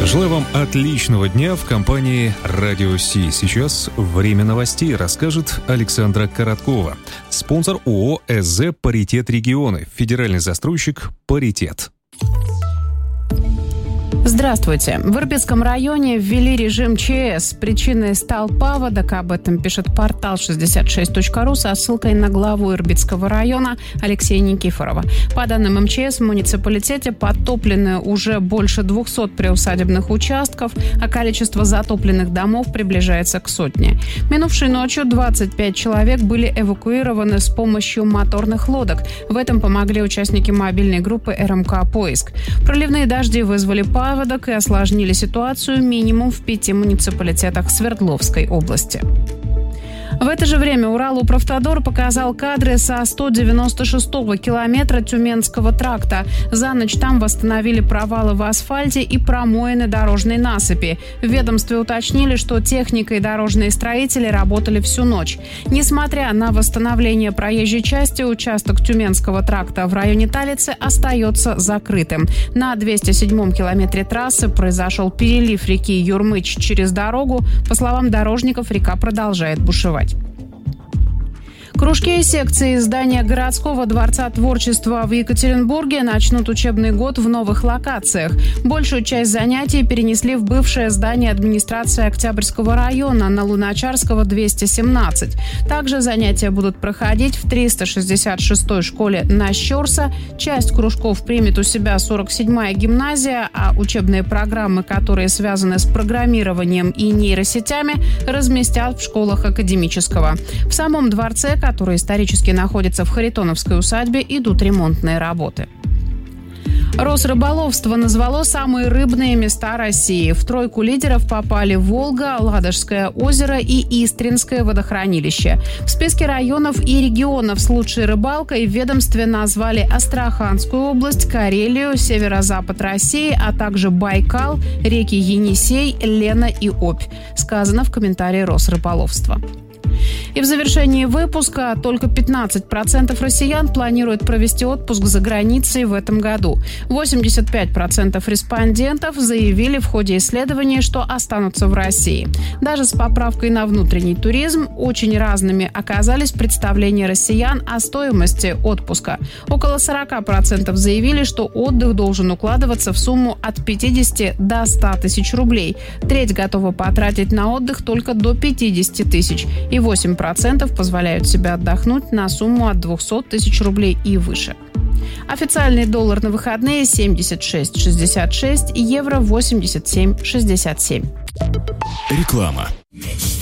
Желаю вам отличного дня в компании «Радио Си». Сейчас время новостей расскажет Александра Короткова. Спонсор ООО «СЗ Паритет Регионы». Федеральный застройщик «Паритет». Здравствуйте. В Ирбитском районе ввели режим ЧС. Причиной стал паводок. Об этом пишет портал 66.ру со ссылкой на главу Ирбитского района Алексея Никифорова. По данным МЧС, в муниципалитете подтоплены уже больше 200 приусадебных участков, а количество затопленных домов приближается к 100. Минувшей ночью 25 человек были эвакуированы с помощью моторных лодок. В этом помогли участники мобильной группы РМК «Поиск». Проливные дожди вызвали паводок и осложнили ситуацию минимум в 5 муниципалитетах Свердловской области. В это же время Уралуправтодор показал кадры со 196-го километра Тюменского тракта. За ночь там восстановили провалы в асфальте и промоины дорожной насыпи. В ведомстве уточнили, что техника и дорожные строители работали всю ночь. Несмотря на восстановление проезжей части, участок Тюменского тракта в районе Талицы остается закрытым. На 207-м километре трассы произошел перелив реки Юрмыч через дорогу. По словам дорожников, река продолжает бушевать. Кружки и секции здания городского дворца творчества в Екатеринбурге начнут учебный год в новых локациях. Большую часть занятий перенесли в бывшее здание администрации Октябрьского района на Луначарского, 217. Также занятия будут проходить в 366-й школе на Щорса. Часть кружков примет у себя 47-я гимназия, а учебные программы, которые связаны с программированием и нейросетями, разместят в школах академического. В самом дворце, который исторически находится в Харитоновской усадьбе, идут ремонтные работы. Росрыболовство назвало самые рыбные места России. В тройку лидеров попали Волга, Ладожское озеро и Истринское водохранилище. В списке районов и регионов с лучшей рыбалкой в ведомстве назвали Астраханскую область, Карелию, северо-запад России, а также Байкал, реки Енисей, Лена и Обь. Сказано в комментарии Росрыболовства. И в завершении выпуска только 15% россиян планируют провести отпуск за границей в этом году. 85% респондентов заявили в ходе исследования, что останутся в России. Даже с поправкой на внутренний туризм очень разными оказались представления россиян о стоимости отпуска. Около 40% заявили, что отдых должен укладываться в сумму от 50 до 100 тысяч рублей. Треть готова потратить на отдых только до 50 тысяч. И 8% позволяют себе отдохнуть на сумму от 200 тысяч рублей и выше. Официальный доллар на выходные 76,66, евро 87,67. Реклама.